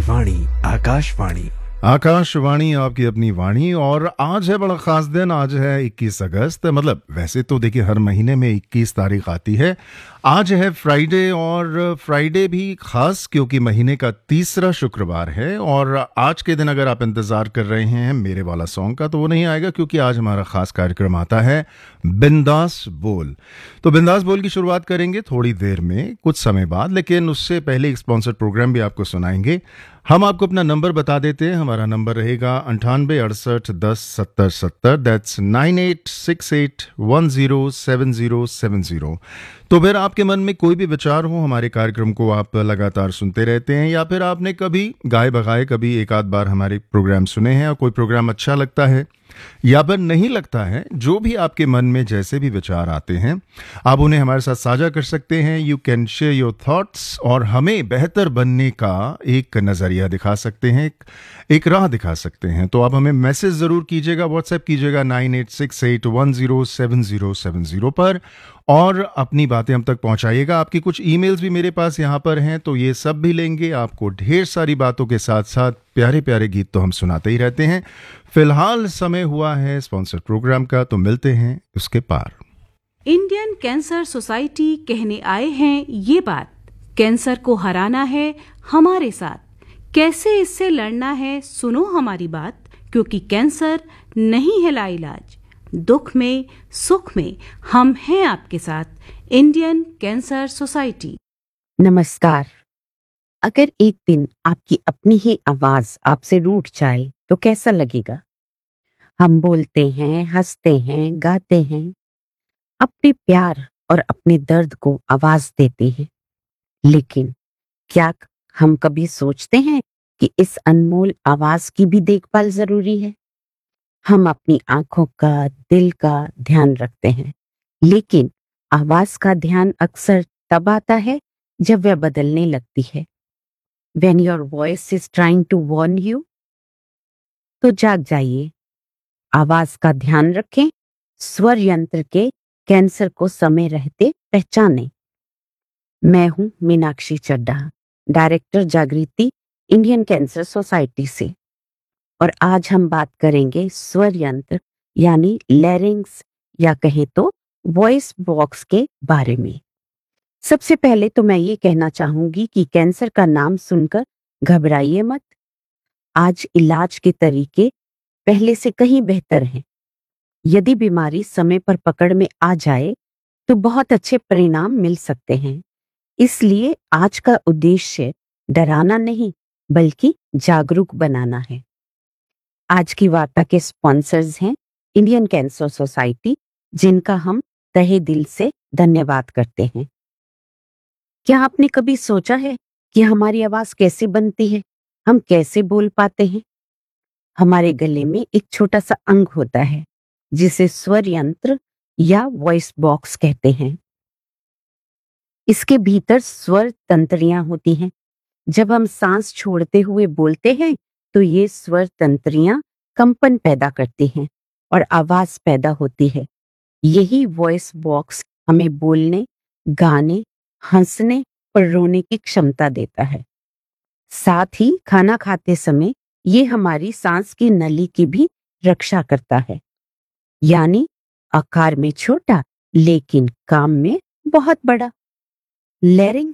वाणी आकाशवाणी। आकाशवाणी आपकी अपनी वाणी। और आज है बड़ा ख़ास दिन, आज है 21 अगस्त। मतलब वैसे तो देखिए हर महीने में 21 तारीख आती है। आज है फ्राइडे, और फ्राइडे भी ख़ास क्योंकि महीने का तीसरा शुक्रवार है। और आज के दिन अगर आप इंतज़ार कर रहे हैं मेरे वाला सॉन्ग का, तो वो नहीं आएगा क्योंकि आज हमारा ख़ास कार्यक्रम आता है बिंदास बोल। तो बिंदास बोल की शुरुआत करेंगे थोड़ी देर में, कुछ समय बाद, लेकिन उससे पहले एक स्पॉन्सर्ड प्रोग्राम भी आपको सुनाएंगे। हम आपको अपना नंबर बता देते हैं। हमारा नंबर रहेगा 9868107070। दैट्स 9868107070। तो फिर आपके मन में कोई भी विचार हो, हमारे कार्यक्रम को आप लगातार सुनते रहते हैं, या फिर आपने कभी गाए बगाए कभी एक आध बार हमारे प्रोग्राम सुने हैं और कोई प्रोग्राम अच्छा लगता है या फिर नहीं लगता है, जो भी आपके मन में जैसे भी विचार आते हैं आप उन्हें हमारे साथ साझा कर सकते हैं। You can share your thoughts और हमें बेहतर बनने का एक नज़रिया दिखा सकते हैं, एक राह दिखा सकते हैं। तो आप हमें मैसेज ज़रूर कीजिएगा, व्हाट्सएप कीजिएगा 9868107070 पर, और अपनी बातें हम तक पहुंचाइएगा। आपकी कुछ ईमेल्स भी मेरे पास यहाँ पर हैं, तो ये सब भी लेंगे। आपको ढेर सारी बातों के साथ साथ प्यारे प्यारे गीत तो हम सुनाते ही रहते हैं। फिलहाल समय हुआ है स्पॉन्सर्ड प्रोग्राम का, तो मिलते हैं उसके पार। इंडियन कैंसर सोसाइटी कहने आए हैं ये बात, कैंसर को हराना है हमारे साथ, कैसे इससे लड़ना है सुनो हमारी बात, क्योंकि कैंसर नहीं है लाइलाज, दुख में सुख में हम हैं आपके साथ। Indian cancer society. नमस्कार। अगर एक दिन आपकी अपनी ही आवाज आपसे रूठ जाए तो कैसा लगेगा? हम बोलते हैं, हंसते हैं, गाते हैं, अपने प्यार और अपने दर्द को आवाज देते हैं, लेकिन क्या हम कभी सोचते हैं कि इस अनमोल आवाज की भी देखभाल जरूरी है? हम अपनी आंखों का, दिल का ध्यान रखते हैं, लेकिन आवाज का ध्यान अक्सर तब आता है जब वह बदलने लगती है। When your voice is trying to warn you, तो जाग जाइए, आवाज का ध्यान रखें, स्वर यंत्र के कैंसर को समय रहते पहचानें। मैं हूं मीनाक्षी चड्ढा, डायरेक्टर जागृति इंडियन कैंसर सोसाइटी से, और आज हम बात करेंगे स्वर यंत्र यानी लैरिंग्स, या कहें तो वॉइस बॉक्स के बारे में। सबसे पहले तो मैं ये कहना चाहूंगी कि कैंसर का नाम सुनकर घबराइए मत। आज इलाज के तरीके पहले से कहीं बेहतर हैं। यदि बीमारी समय पर पकड़ में आ जाए तो बहुत अच्छे परिणाम मिल सकते हैं। इसलिए आज का उद्देश्य डराना नहीं बल्कि जागरूक बनाना है। आज की वार्ता के स्पॉन्सर्स हैं इंडियन कैंसर सोसाइटी, जिनका हम तहे दिल से धन्यवाद करते हैं। क्या आपने कभी सोचा है कि हमारी आवाज कैसे बनती है, हम कैसे बोल पाते हैं? हमारे गले में एक छोटा सा अंग होता है जिसे स्वर यंत्र या वॉइस बॉक्स कहते हैं। इसके भीतर स्वर तंत्रियां होती हैं। जब हम सांस छोड़ते हुए बोलते हैं तो ये स्वर तंत्रियां कंपन पैदा करती हैं और आवाज पैदा होती है। यही वॉइस बॉक्स हमें बोलने, गाने, हंसने और रोने की क्षमता देता है। साथ ही खाना खाते समय ये हमारी सांस की नली की भी रक्षा करता है, यानी आकार में छोटा लेकिन काम में बहुत बड़ा। लैरिंग